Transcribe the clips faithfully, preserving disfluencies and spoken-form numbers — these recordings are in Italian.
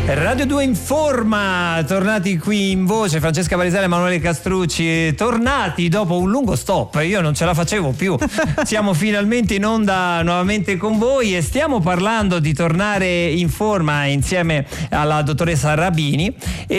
Radio due Informa, tornati qui in voce, Francesca Parisale e Emanuele Castrucci, tornati dopo un lungo stop, io non ce la facevo più. Siamo finalmente in onda nuovamente con voi e stiamo parlando di tornare in forma insieme alla dottoressa Rabini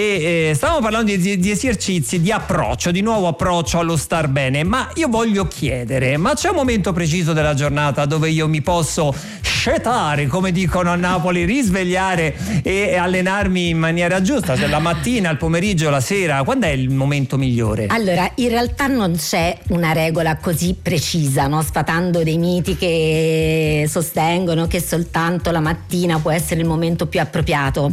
e eh, stavamo parlando di, di esercizi, di approccio, di nuovo approccio allo star bene, ma io voglio chiedere, ma c'è un momento preciso della giornata dove io mi posso scetare, come dicono a Napoli, risvegliare e allenarmi in maniera giusta? Cioè, la mattina, il pomeriggio, la sera, quando è il momento migliore? Allora, in realtà non c'è una regola così precisa, no? Sfatando dei miti che sostengono che soltanto la mattina può essere il momento più appropriato.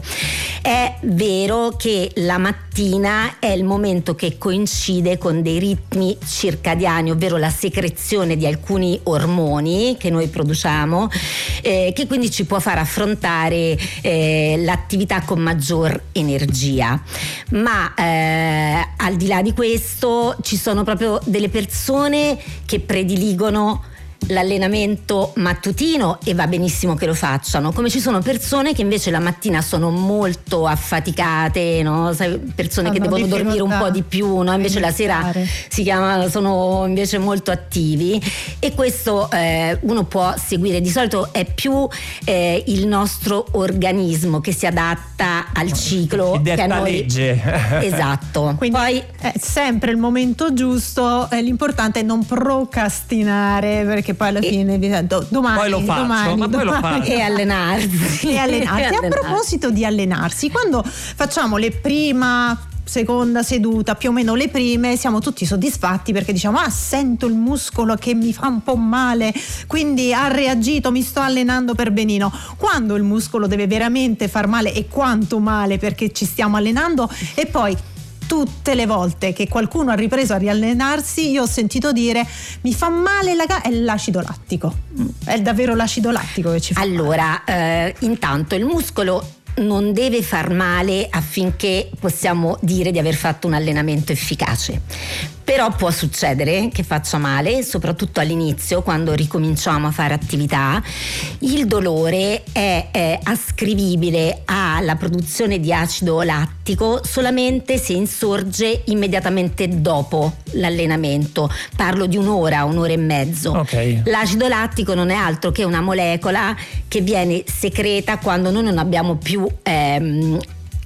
È vero che la mattina è il momento che coincide con dei ritmi circadiani, ovvero la secrezione di alcuni ormoni che noi produciamo, eh, che quindi ci può far affrontare eh, l'attività con maggior energia. Ma eh, al di là di questo ci sono proprio delle persone che prediligono l'allenamento mattutino e va benissimo che lo facciano, come ci sono persone che invece la mattina sono molto affaticate, no? Persone che devono dormire un po' di più, no? Invece la sera si chiama, sono invece molto attivi, e questo eh, uno può seguire. Di solito è più eh, il nostro organismo che si adatta al ciclo che a noi. Legge. Esatto. Quindi poi è sempre il momento giusto, eh, l'importante è non procrastinare, perché poi alla fine e, do, domani, poi lo faccio, domani, ma poi domani, lo faccio. E allenarsi. E allenarsi. A allenarsi. proposito di allenarsi, quando facciamo le prima seconda seduta, più o meno le prime, siamo tutti soddisfatti perché diciamo: ah, sento il muscolo che mi fa un po' male, quindi ha reagito, mi sto allenando per benino. Quando il muscolo deve veramente far male e quanto male, perché ci stiamo allenando? E poi tutte le volte che qualcuno ha ripreso a riallenarsi, io ho sentito dire: mi fa male la ga-". È l'acido lattico, è davvero l'acido lattico che ci fa allora, male. Eh, intanto il muscolo non deve far male affinché possiamo dire di aver fatto un allenamento efficace. Però può succedere che faccia male, soprattutto all'inizio, quando ricominciamo a fare attività. Il dolore è, è ascrivibile alla produzione di acido lattico solamente se insorge immediatamente dopo l'allenamento. Parlo di un'ora, un'ora e mezzo. Okay. L'acido lattico non è altro che una molecola che viene secreta quando noi non abbiamo più ehm,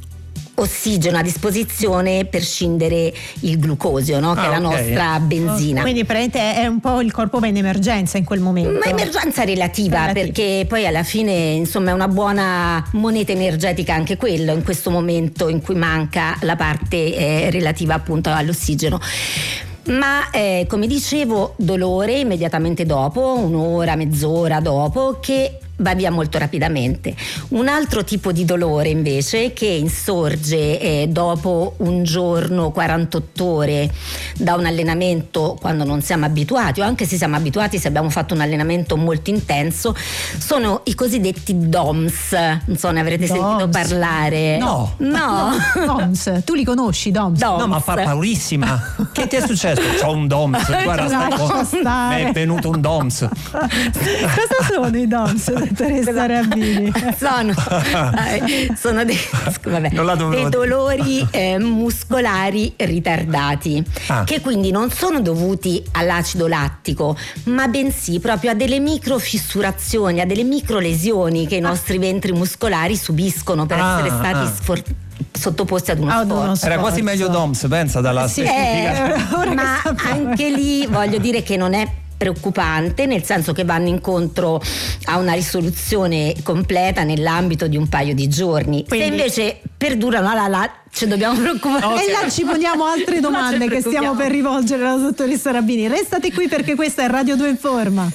ossigeno a disposizione per scindere il glucosio, no? Che ah, è la okay. nostra benzina. Quindi praticamente è un po' il corpo va in emergenza in quel momento. Ma emergenza relativa, relativa, perché poi alla fine insomma è una buona moneta energetica anche quello, in questo momento in cui manca la parte eh, relativa appunto all'ossigeno. Ma eh, come dicevo, dolore immediatamente dopo, un'ora, mezz'ora dopo, che va via molto rapidamente. Un altro tipo di dolore invece che insorge eh, dopo un giorno, quarantotto ore da un allenamento, quando non siamo abituati, o anche se siamo abituati, se abbiamo fatto un allenamento molto intenso, sono i cosiddetti D O M S. Non so, ne avrete D O M S. sentito parlare? No. No. D O M S, tu li conosci D O M S? D O M S. No, ma fa paurissima. Che ti è successo? C'ho un D O M S, guarda, Lascia sto... stare. mi è venuto un D O M S. Cosa sono i D O M S, dottoressa Rabini? Sono, eh, sono dei, vabbè, dei dolori eh, muscolari ritardati, ah. che quindi non sono dovuti all'acido lattico, ma bensì proprio a delle microfissurazioni, a delle microlesioni che i nostri ventri muscolari subiscono per ah, essere stati ah. sfortunati, sottoposti ad uno, ah, sforzo. uno sforzo. Era quasi meglio D O M S, pensa, dalla sì, eh, ma anche lì voglio dire che non è preoccupante, nel senso che vanno incontro a una risoluzione completa nell'ambito di un paio di giorni. Quindi, se invece perdurano, là, là ci dobbiamo preoccupare. Okay. E là ci poniamo altre domande che stiamo per rivolgere alla dottoressa Rabini. Restate qui perché questa è Radio due Informa.